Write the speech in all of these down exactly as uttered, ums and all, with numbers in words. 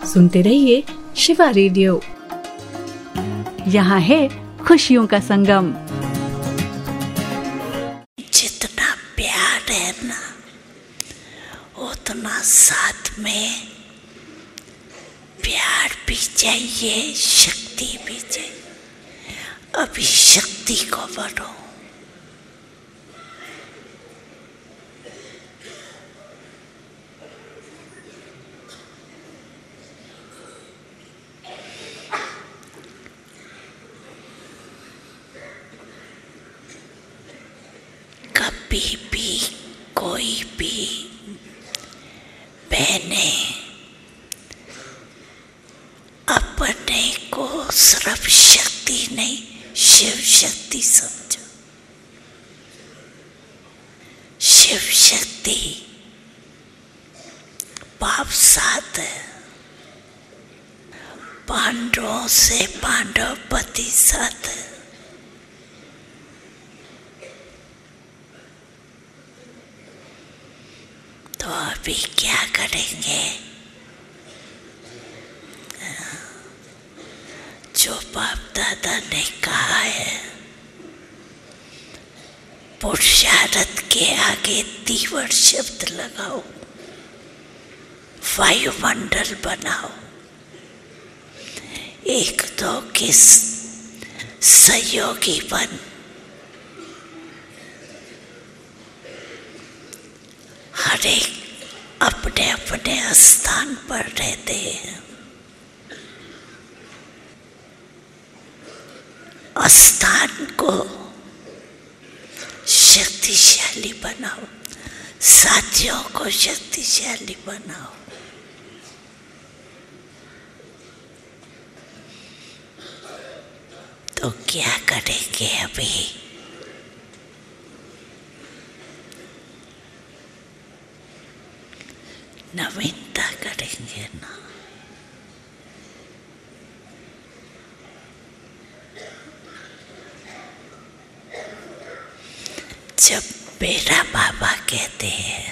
सुनते रहिए शिवा रेडियो। यहाँ है खुशियों का संगम। जितना प्यार है ना, उतना साथ में प्यार भी चाहिए, शक्ति भी चाहिए। अभी शक्ति को बढ़ो। कभी भी कोई भी बहने अपने को सिर्फ शक्ति नहीं, शिव शक्ति समझो। शिव शक्ति पाप साथ है, पांडवों से पांडव पति साथ है। तो अभी क्या करेंगे? जो बाप दादा ने कहा है, पुरुषार्थ के आगे तीव्र शब्द लगाओ, वायुमंडल बनाओ, एक दो के सहयोगी बन। हर एक अपने अपने स्थान पर रहते हैं। स्थान को शक्तिशाली बनाओ, साथियों को शक्तिशाली बनाओ। तो क्या करेंगे अभी? नवीनता करेंगे ना। जब मेरा बाबा कहते हैं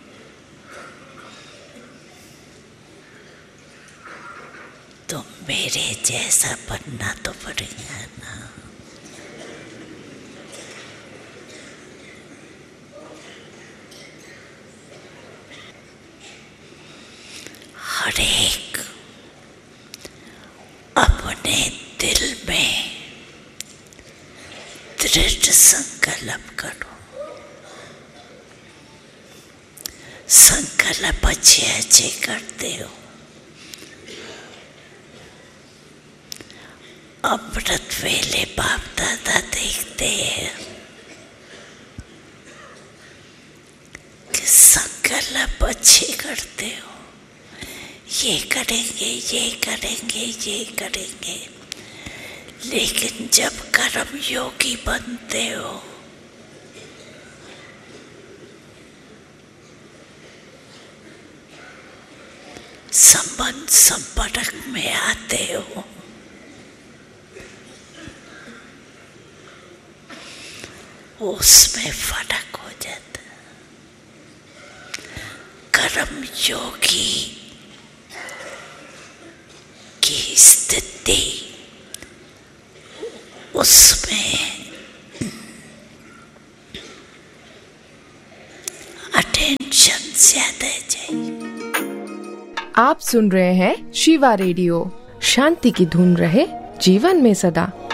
तो मेरे जैसा बनना तो पड़ेगा ना। हर एक अपने दिल में दृढ़ संकल्प करो। संकल्प अच्छे अच्छे करते हो। अमृत वेले बाप दादा देखते हैं कि संकल्प अच्छे करते हो। ये करेंगे, ये करेंगे, ये करेंगे, लेकिन जब कर्म योगी बनते हो, संबंध संपर्क में आते हो, उसमें फर्क हो जाता है। कर्म योगी की स्थिति, उसमें अटेंशन ज्यादा चाहिए। आप सुन रहे हैं शिवा रेडियो। शांति की धुन रहे जीवन में सदा।